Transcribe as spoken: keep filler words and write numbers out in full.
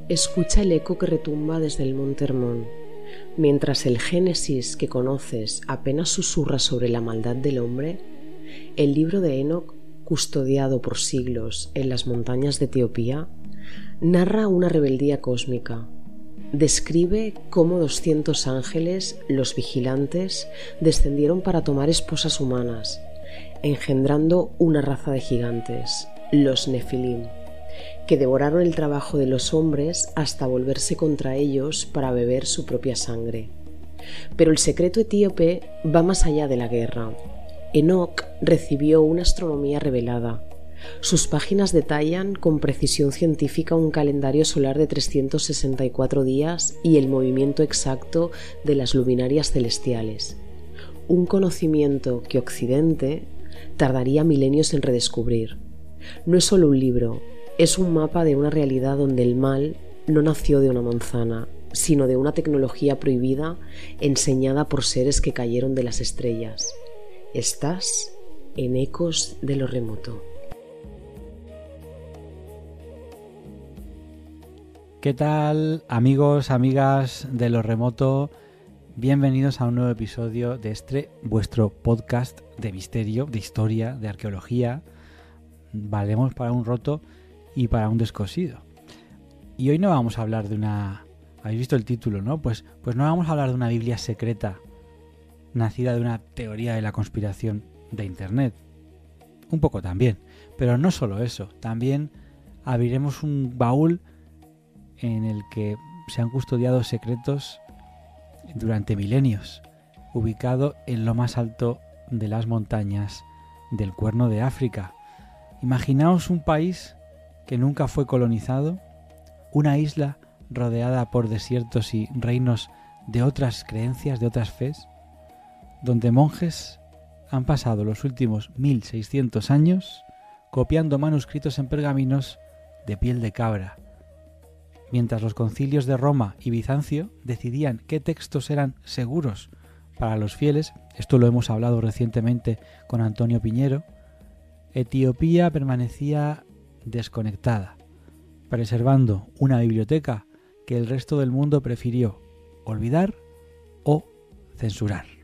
escucha el eco que retumba desde el monte Hermón, mientras el Génesis que conoces apenas susurra sobre la maldad del hombre. El libro de Enoc, custodiado por siglos en las montañas de Etiopía, narra una rebeldía cósmica. Describe cómo doscientos ángeles, los vigilantes, descendieron para tomar esposas humanas, engendrando una raza de gigantes, los Nefilim, que devoraron el trabajo de los hombres hasta volverse contra ellos para beber su propia sangre. Pero el secreto etíope va más allá de la guerra. Enoc recibió una astronomía revelada. Sus páginas detallan con precisión científica un calendario solar de trescientos sesenta y cuatro días y el movimiento exacto de las luminarias celestiales. Un conocimiento que Occidente tardaría milenios en redescubrir. No es solo un libro, es un mapa de una realidad donde el mal no nació de una manzana, sino de una tecnología prohibida enseñada por seres que cayeron de las estrellas. Estás en Ecos de lo Remoto. ¿Qué tal, amigos, amigas de lo remoto? Bienvenidos a un nuevo episodio de este vuestro podcast de misterio, de historia, de arqueología. Valemos para un roto y para un descosido. Y hoy no vamos a hablar de una... Habéis visto el título, ¿no? Pues, pues no vamos a hablar de una Biblia secreta nacida de una teoría de la conspiración de Internet. Un poco también. Pero no solo eso. También abriremos un baúl en el que se han custodiado secretos durante milenios, ubicado en lo más alto de las montañas del Cuerno de África. Imaginaos un país que nunca fue colonizado, una isla rodeada por desiertos y reinos de otras creencias, de otras fes, donde monjes han pasado los últimos mil seiscientos años copiando manuscritos en pergaminos de piel de cabra, mientras los concilios de Roma y Bizancio decidían qué textos eran seguros para los fieles. Esto lo hemos hablado recientemente con Antonio Piñero. Etiopía permanecía desconectada, preservando una biblioteca que el resto del mundo prefirió olvidar o censurar.